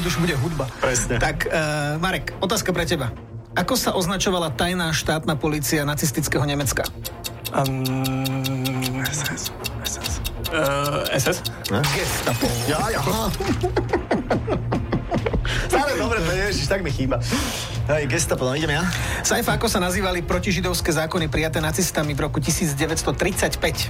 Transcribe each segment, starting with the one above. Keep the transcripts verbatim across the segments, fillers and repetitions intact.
minút už bude hudba. Presne. Tak, uh, Marek, otázka pre teba. Ako sa označovala tajná štátna polícia nacistického Nemecka? Um, es es. es es. Uh, es es? Gestapo. Ja, ja. Stále dobre, to ježiš, tak mi chýba. Hej, Gestapo, no idem ja. Saifa, ako sa nazývali protižidovské zákony prijaté nacistami v roku devätnásťtridsaťpäť?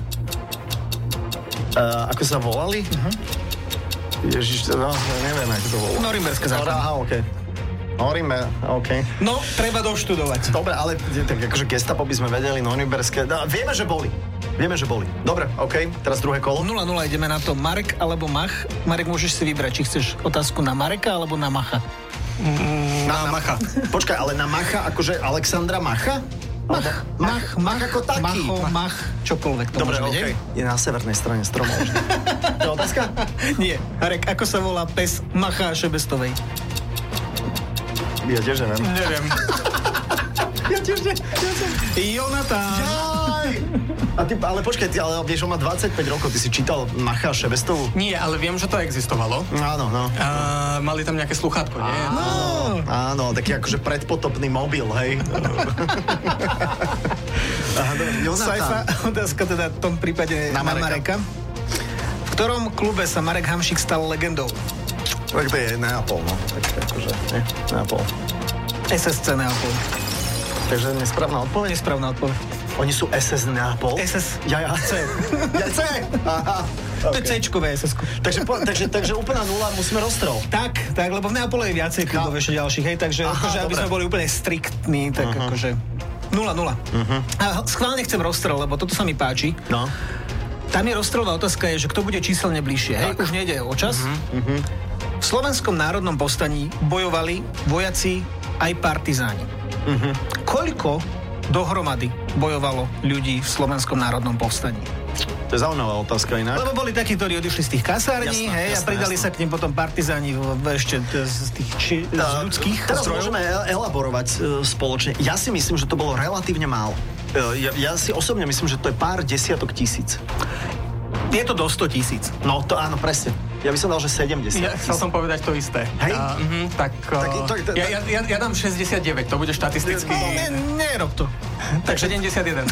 Uh, ako sa volali? Uh-huh. Ježiš, no, neviem, ako to volalo. Norimberské zákony. Aha, okej. Okay. Norimber, okej. Okay. No, treba doštudovať. Dobre, ale tak akože Gestapo by sme vedeli, Norimberské, no, vieme, že boli. Vieme, že boli. Dobre, okej, okay. Teraz druhé kolo. nula nula, ideme na to. Marek alebo Mach? Marek, môžeš si vybrať, či chceš otázku na Mareka alebo na Macha. Mm, na, na Macha. Počkaj, ale na Macha, akože Alexandra Macha? Mach, Mach, Mach, ako taký. Macho, Mach, čokoľvek to dobre, môže byť. Okay. Je na severnej strane stromov. To je otázka? Nie. Marek, ako sa volá pes Macha Šebestovej? Ja tiež neviem. Neviem. Ja tiež neviem. Jonatán. Jaj! A ty, ale počkaj, ty, ale vieš, on má dvadsaťpäť rokov, ty si čítal Macha Šebestovú? Nie, ale viem, že to existovalo. Áno, no. A mali tam nejaké sluchátko, nie? Áno, áno, taký akože predpotopný mobil, hej. Aha, dobre, Saifa, otázka teda v tom prípade na, na Mareka. V ktorom klube sa Marek Hamšík stal legendou? Tak to je Neapol, no. Tak akože, nie? Neapol. es es cé Neapol. Takže nesprávna odpoveď? Nesprávna odpoveď. Oni sú es es Neapol? es es Ja, ja. C. Ja, C. Aha. To je C-čkové es es. Takže, po, takže, takže úplná nula, musíme rozstrel. Tak, tak, lebo v Neapole je viacej klubov ešte ďalších, hej, takže Aha, akože, aby dobre. sme boli úplne striktní, tak uh-huh. akože nula nula. Uh-huh. A schválne chcem rozstrel, lebo toto sa mi páči. No. Tam je rozstrelová otázka, je, že kto bude číselne bližšie, hej, už nejde o čas. Uh-huh. Uh-huh. V Slovenskom národnom povstaní bojovali vojaci aj partizáni. Uh-huh. Koľko dohromady bojovalo ľudí v Slovenskom národnom povstaní? To je zaujímavá otázka inak. Lebo boli takí, ktorí odišli z tých kasární, jasná, hej, jasná, a pridali jasná. sa k nim potom partizáni v, v ešte z tých či, z ľudských Teraz zdrojov. môžeme el- elaborovať uh, spoločne. Ja si myslím, že to bolo relatívne málo. Uh, ja, ja si osobne myslím, že to je pár desiatok tisíc. Je to do sto tisíc. No, to áno, presne. Ja by som dal, že sedemdesiat. Ja chcel som povedať to isté. Hej? A, uh, tak, Tak, uh, to, to, ja, ja, ja, ja dám šesťdesiatdeväť, to bude štatisticky. No, ne, nerob to. Tak sedemdesiatjeden.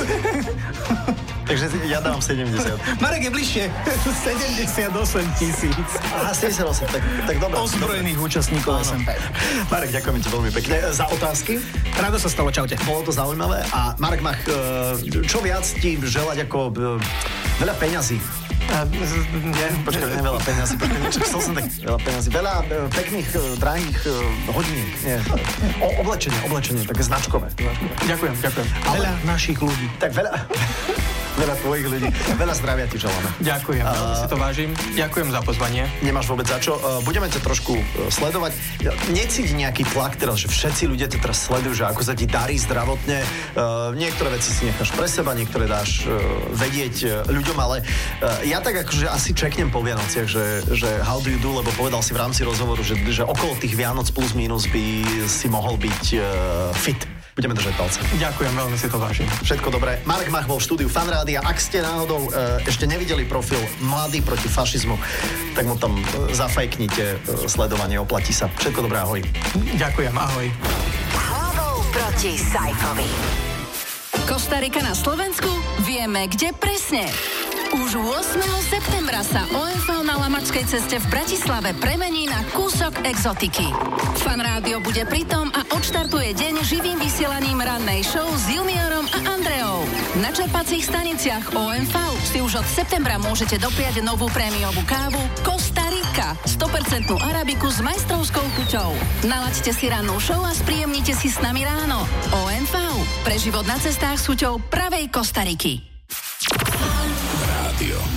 Takže ja dávam sedemdesiat. Marek je bližšie. sedemdesiatosem tisíc. Aha, sedemdesiatosem, tak, tak dobre. Ozbrojených účastníkov es em pé. Marek, ďakujem ti veľmi pekne za otázky. Rado sa stalo, čaute. Bolo to zaujímavé. A Marek Mach, čo viac ti želať ako veľa peňazí? A, z- nie, Počkaj, nie veľa peňazí, počkaj, niečo, chcel som tak veľa peňazí. Veľa e, pekných, e, drahých e, hodiniek, nie. O, oblečenie, oblečenie, také značkové. značkové. Ďakujem, ďakujem. Veľa našich ľudí. Tak veľa, veľa tvojich ľudí, veľa zdravia ti želáme. Ďakujem, veľmi si to vážim. Ďakujem za pozvanie. Nemáš vôbec za čo. E, Budeme ťa trošku e, sledovať. Necíť nejaký tlak teraz, že všetci ľudia ťa teraz sledujú, že ako sa ti darí zdravotne. E, Niektoré veci si necháš pre seba, niektoré dáš e, vedieť e, ľuďom, ale e, ja tak akože asi čeknem po Vianociach, že, že how do you do, lebo povedal si v rámci rozhovoru, že, že okolo tých Vianoc plus minus by si mohol byť e, fit. Budeme držať palce. Ďakujem, veľmi si to vážim. Všetko dobré. Marek Mach bol v štúdiu Fan Rádia. Ak ste náhodou e, ešte nevideli profil Mladý proti fašizmu, tak mu tam e, zafajknite e, sledovanie, oplatí sa. Všetko dobré, ahoj. Ďakujem, ahoj. Hlavou proti Saifovi. Kostarika na Slovensku? Vieme, kde presne. Už ôsmeho septembra sa ó em vé na Lamačskej ceste v Bratislave premení na kúsok exotiky. Fan Rádio bude pritom a odštartuje deň živým vysielaním rannej show s Juniorom a Andreou. Na čerpacích staniciach ó em vé si už od septembra môžete dopriať novú prémiovú kávu Kostarika, sto percent arabiku s majstrovskou chuťou. Nalaďte si rannú show a spríjemnite si s nami ráno. ó em vé pre život na cestách s chuťou pravej Kostariky. Rádio.